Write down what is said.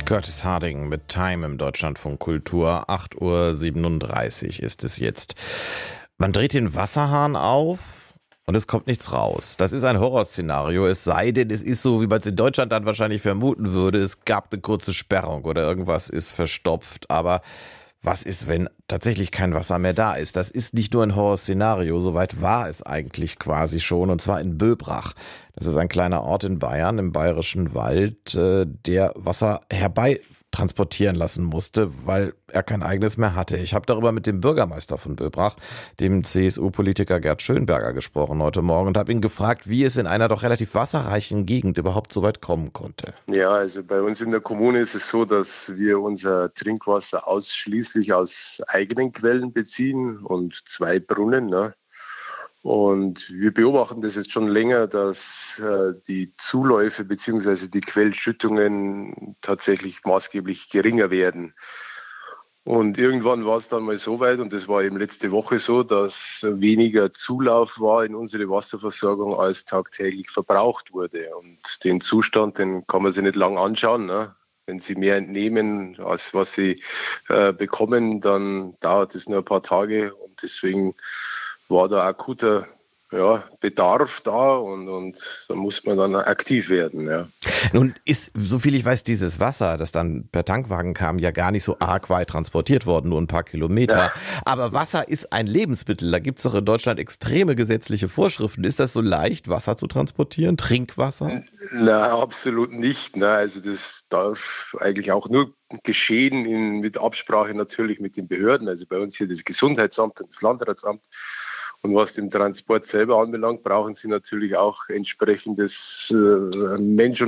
Curtis Harding mit Time im Deutschlandfunk Kultur. 8:37 Uhr ist es jetzt. Man dreht den Wasserhahn auf und es kommt nichts raus. Das ist ein Horrorszenario, es sei denn, es ist so, wie man es in Deutschland dann wahrscheinlich vermuten würde. Es gab eine kurze Sperrung oder irgendwas ist verstopft. Aber was ist, wenn tatsächlich kein Wasser mehr da ist? Das ist nicht nur ein Horrorszenario, soweit war es eigentlich quasi schon, und zwar in Böbrach. Das ist ein kleiner Ort in Bayern, im Bayerischen Wald, der Wasser herbeitransportieren lassen musste, weil er kein eigenes mehr hatte. Ich habe darüber mit dem Bürgermeister von Böbrach, dem CSU-Politiker Gerd Schönberger, gesprochen heute Morgen und habe ihn gefragt, wie es in einer doch relativ wasserreichen Gegend überhaupt so weit kommen konnte. Ja, also bei uns in der Kommune ist es so, dass wir unser Trinkwasser ausschließlich aus eigenen Quellen beziehen und 2 Brunnen. Ne? Und wir beobachten das jetzt schon länger, dass die Zuläufe bzw. die Quellschüttungen tatsächlich maßgeblich geringer werden. Und irgendwann war es dann mal so weit, und das war eben letzte Woche so, dass weniger Zulauf war in unsere Wasserversorgung, als tagtäglich verbraucht wurde. Und den Zustand, den kann man sich nicht lang anschauen. Ne? Wenn Sie mehr entnehmen, als was Sie bekommen, dann dauert es nur ein paar Tage. Und deswegen war da akuter Bedarf da und da muss man dann aktiv werden. Ja. Nun ist, soviel ich weiß, dieses Wasser, das dann per Tankwagen kam, ja gar nicht so arg weit transportiert worden, nur ein paar Kilometer. Ja. Aber Wasser ist ein Lebensmittel. Da gibt es doch in Deutschland extreme gesetzliche Vorschriften. Ist das so leicht, Wasser zu transportieren, Trinkwasser? Na, absolut nicht. Na, also das darf eigentlich auch nur geschehen mit Absprache natürlich mit den Behörden. Also bei uns hier das Gesundheitsamt und das Landratsamt. Und was den Transport selber anbelangt, brauchen Sie natürlich auch entsprechendes Mensch- und